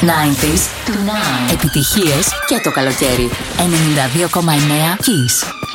90s to now. Επιτυχίες και το καλοκαίρι. 92,9 Kiss.